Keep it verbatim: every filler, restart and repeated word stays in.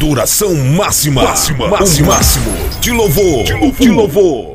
Adoração máxima. Máxima. máxima. O máximo de louvor. De louvor. De louvor.